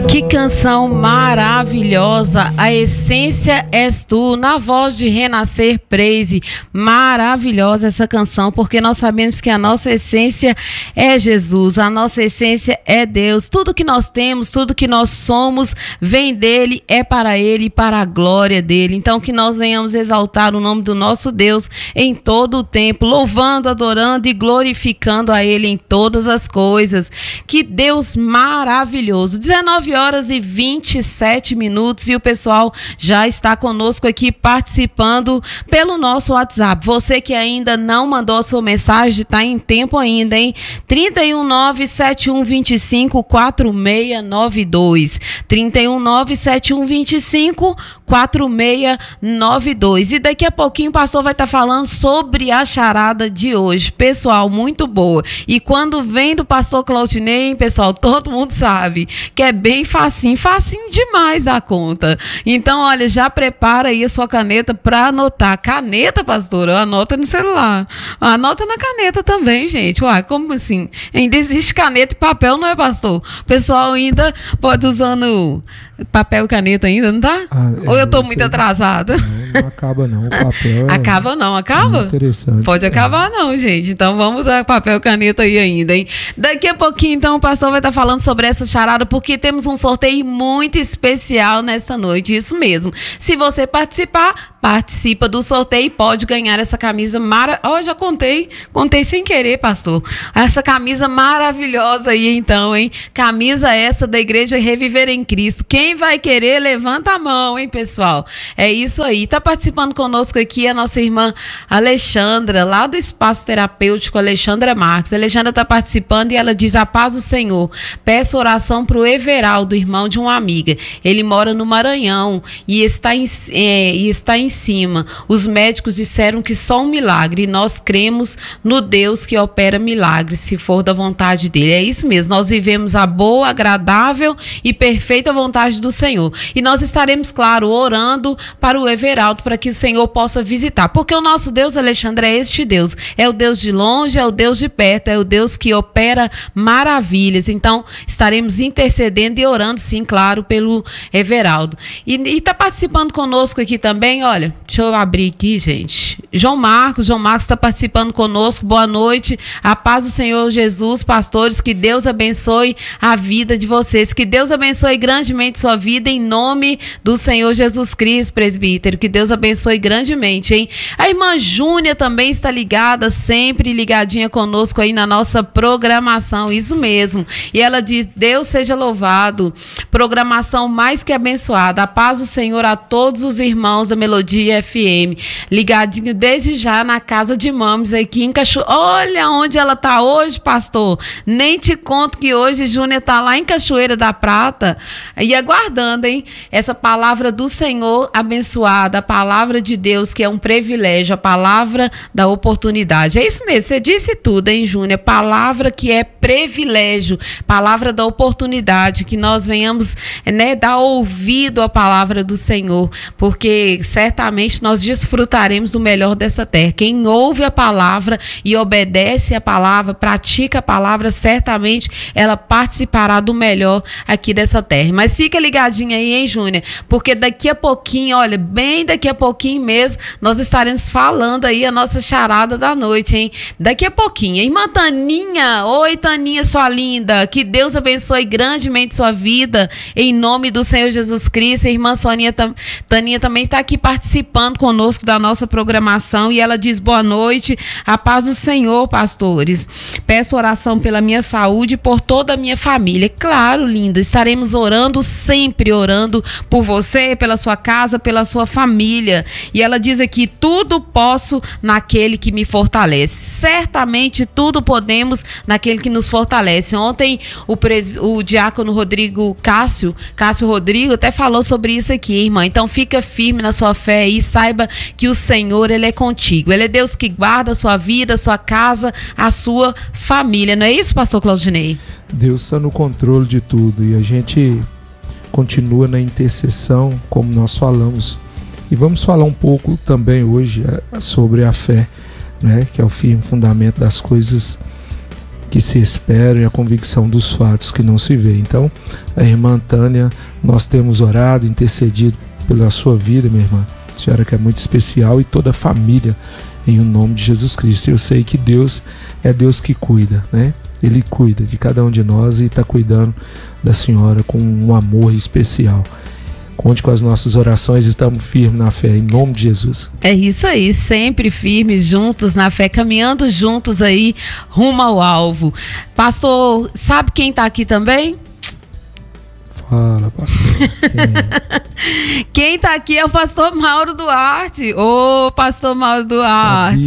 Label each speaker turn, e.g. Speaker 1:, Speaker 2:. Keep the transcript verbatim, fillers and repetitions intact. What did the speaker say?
Speaker 1: Que canção maravilhosa, a essência és tu, na voz de Renascer Praise. Maravilhosa essa canção, porque nós sabemos que a nossa essência é Jesus, a nossa essência é Deus. Tudo que nós temos, tudo que nós somos, vem dele, é para ele e para a glória dele. Então que nós venhamos exaltar o nome do nosso Deus em todo o tempo, louvando, adorando e glorificando a ele em todas as coisas. Que Deus maravilhoso. dezenove horas e vinte e sete minutos e o pessoal já está conosco aqui participando pelo nosso WhatsApp. Você que ainda não mandou a sua mensagem, está em tempo ainda, hein? trinta e um, nove sete um, vinte e cinco, quatro seis nove dois. trinta e um, nove sete um, vinte e cinco, quatro seis nove dois. E daqui a pouquinho o pastor vai estar falando sobre a charada de hoje. Pessoal, muito boa. E quando vem do pastor Claudinei, pessoal, todo mundo sabe que é bem facinho, facinho demais da conta. Então, olha, já prepara aí a sua caneta para anotar. Caneta, pastor? Anota no celular. Anota na caneta também, gente. Uai, como assim? Ainda existe caneta e papel, não é, pastor? O pessoal ainda pode usando papel e caneta ainda, não tá? Ah, é, ou eu tô muito atrasada?
Speaker 2: Não, não acaba não, o papel é...
Speaker 1: Acaba não, acaba?
Speaker 2: É interessante.
Speaker 1: Pode acabar é. não, gente. Então vamos usar papel e caneta aí ainda, hein? Daqui a pouquinho, então, o pastor vai estar falando sobre essa charada, porque temos um sorteio muito especial nessa noite, isso mesmo. Se você participar, participa do sorteio e pode ganhar essa camisa maravilhosa. Ó, oh, já contei, contei sem querer, pastor. Essa camisa maravilhosa aí, então, hein? Camisa essa da Igreja Reviver em Cristo. Quem vai querer, levanta a mão, hein, pessoal? É isso aí. Tá participando conosco aqui a nossa irmã Alexandra, lá do Espaço Terapêutico Alexandra Marques. A Alexandra tá participando e ela diz: a paz do Senhor. Peço oração pro Everaldo, irmão de uma amiga. Ele mora no Maranhão e está em, é, e está em cima. Os médicos disseram que só um milagre e nós cremos no Deus que opera milagres, se for da vontade dele. É isso mesmo. Nós vivemos a boa, agradável e perfeita vontade do Senhor. E nós estaremos, claro, orando para o Everaldo, para que o Senhor possa visitar. Porque o nosso Deus, Alexandre, é este Deus. É o Deus de longe, é o Deus de perto, é o Deus que opera maravilhas. Então, estaremos intercedendo e orando, sim, claro, pelo Everaldo. E está participando conosco aqui também, olha, deixa eu abrir aqui, gente. João Marcos, João Marcos está participando conosco. Boa noite. A paz do Senhor Jesus, pastores, que Deus abençoe a vida de vocês. Que Deus abençoe grandemente sua vida, em nome do Senhor Jesus Cristo, presbítero. Que Deus abençoe grandemente, hein? A irmã Júnia também está ligada, sempre ligadinha conosco aí na nossa programação, isso mesmo. E ela diz: Deus seja louvado. Programação mais que abençoada. A paz do Senhor a todos os irmãos da Melodia F M. Ligadinho desde já na casa de Mames aqui em Cachoeira. Olha onde ela está hoje, pastor. Nem te conto que hoje Júnia está lá em Cachoeira da Prata e aguardando, hein? Essa palavra do Senhor abençoada, a palavra de Deus que é um privilégio, a palavra da oportunidade. É isso mesmo, você disse tudo, hein, Júnia? Palavra que é privilégio, palavra da oportunidade, que nós venhamos, né, dar ouvido à palavra do Senhor, porque certamente nós desfrutaremos do melhor dessa terra. Quem ouve a palavra e obedece a palavra, pratica a palavra, certamente ela participará do melhor aqui dessa terra. Mas fica ligadinha aí, hein, Júnia? Porque daqui a pouquinho, olha, bem daqui a pouquinho mesmo, nós estaremos falando aí a nossa charada da noite, hein? Daqui a pouquinho. Irmã Taninha, oi Taninha, sua linda, que Deus abençoe grandemente sua vida, em nome do Senhor Jesus Cristo. A irmã Soninha, Taninha também está aqui participando conosco da nossa programação e ela diz: boa noite, a paz do Senhor, pastores. Peço oração pela minha saúde e por toda a minha família. Claro, linda, estaremos orando, sempre orando por você, pela sua casa, pela sua família. E ela diz aqui: tudo posso naquele que me fortalece. Certamente tudo podemos naquele que nos fortalece. Ontem o, pres... o diácono Rodrigo Cássio, Cássio Rodrigo até falou sobre isso aqui, irmã. Então fica firme na sua fé e saiba que o Senhor, ele é contigo. Ele é Deus que guarda a sua vida, a sua casa, a sua família. Não é isso, pastor Claudinei?
Speaker 2: Deus está no controle de tudo e a gente continua na intercessão, como nós falamos. E vamos falar um pouco também hoje sobre a fé, né, que é o firme fundamento das coisas que se esperam e a convicção dos fatos que não se vê. Então, a irmã Tânia, nós temos orado, intercedido pela sua vida, minha irmã. A senhora que é muito especial, e toda a família, em o nome de Jesus Cristo. Eu sei que Deus é Deus que cuida, né? Ele cuida de cada um de nós e está cuidando da senhora com um amor especial. Conte com as nossas orações, estamos firmes na fé, em nome de Jesus.
Speaker 1: É isso aí, sempre firmes, juntos na fé, caminhando juntos aí, rumo ao alvo. Pastor, sabe quem está aqui também?
Speaker 2: Fala, pastor.
Speaker 1: Quem está aqui é o pastor Mauro Duarte. Ô, pastor Mauro Duarte.